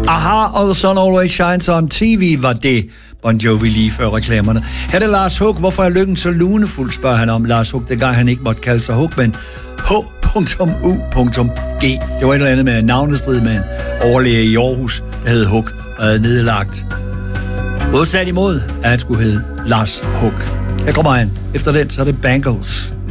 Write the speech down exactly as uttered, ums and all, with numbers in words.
Aha, og The Sun Always Shines on T V var det Bon Jovi lige før reklamerne. Her er det Lars Hug. Hvorfor er lykken så lunefuld, spørger han om Lars Hug, det gang han ikke måtte kalde sig Hug, men H U G. Det var et eller andet med navnestrid med en overlæge i Aarhus, der hed Hug, og havde nedlagt modstand imod, at han skulle hedde Lars Hug. Her kommer han. Efter den, så er det Bangles.